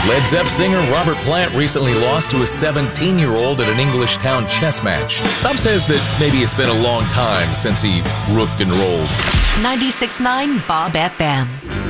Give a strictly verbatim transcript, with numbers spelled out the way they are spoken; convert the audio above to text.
Led Zepp singer Robert Plant recently lost to a seventeen-year-old at an English town chess match. Tom says that maybe it's been a long time since he rooked and rolled. ninety-six point nine Bob F M.